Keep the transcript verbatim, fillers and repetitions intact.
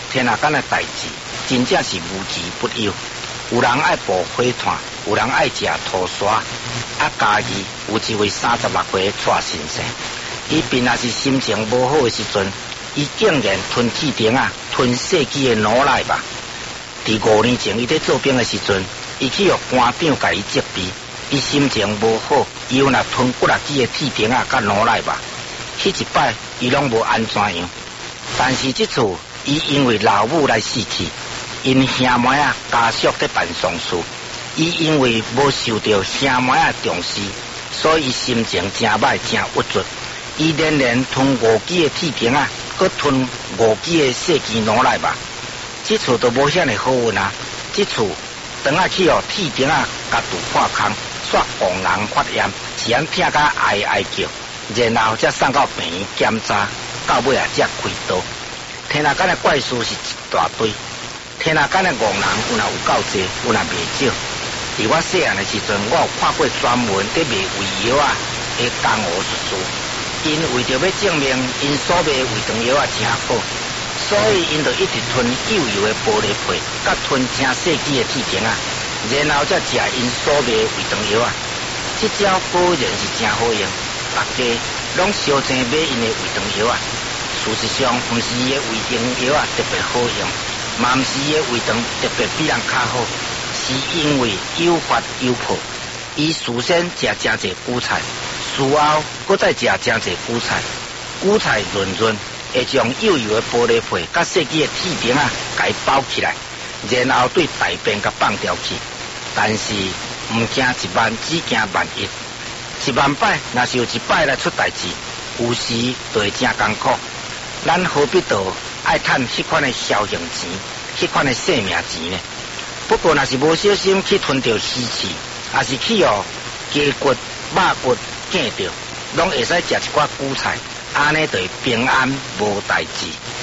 天下间的代志，真正是无奇不有。有人爱捕火炭，有人爱食土沙。啊，家己有一位三十六岁的蔡先生，伊平若是心情无好的时阵，伊竟然吞铁钉啊，吞细枝的脑内吧。伫五年前，伊在做兵的时阵，伊去互官长甲伊责备，伊心情无好，伊有若吞几啊支的铁钉啊，甲脑内吧。迄一摆，伊拢无安怎样。但是即次，伊因为老母来死去，因兄妹啊家属在办丧事，伊因为无受到兄妹啊重视，所以心情真歹真郁卒。伊连连吞五支的铁钉啊，搁吞五支的细枝脑内吧。即次都无遐尼好运啊！即次等下去哦，铁钉啊，甲肚破空，煞狂人发炎，是安疼甲哀哀叫，然后才送到病院检查，到尾啊才开刀。天下间的怪事是一大堆，天下间的戆人有若有够济，有若袂少。伫我细汉的时阵，我有看过专门伫卖胃药啊的江湖术士，因为着要证明因所卖的胃肠药啊真好。所以，因就一直吞幼幼的玻璃皮，甲吞正细支的铁钉啊，然后才食因所卖的胃肠药啊。这招果然是真好用，大家拢相争买因的胃肠药啊。事实上，毋是伊的胃肠药啊特别好用，嘛毋是伊的胃肠特别比人较好，是因为有法有破。伊事先食真济韭菜，事后搁再食真济韭菜，韭菜润润。会将幼幼的玻璃皮甲细支的铁钉啊，甲伊包起来，然后对大便甲放掉去。但是毋惊一万，只惊万一。一万摆，若是有一摆来出代志，有时就会真艰苦。咱何必着爱趁迄款的消行钱，迄款的性命钱呢？不过若是无小心去吞着尸气，也是去哦鸡骨、肉骨见着，拢会使食一寡韭菜。安尼就会平安无代志。